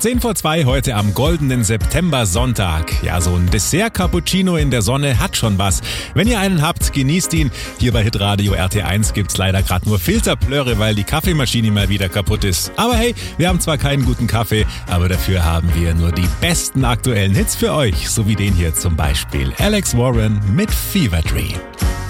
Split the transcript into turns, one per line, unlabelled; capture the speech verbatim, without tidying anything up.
zehn vor zwei heute am goldenen September-Sonntag. Ja, so ein Dessert-Cappuccino in der Sonne hat schon was. Wenn ihr einen habt, genießt ihn. Hier bei Hitradio R T eins gibt's leider gerade nur Filterplörre, weil die Kaffeemaschine mal wieder kaputt ist. Aber hey, wir haben zwar keinen guten Kaffee, aber dafür haben wir nur die besten aktuellen Hits für euch. So wie den hier zum Beispiel. Alex Warren mit Fever Tree.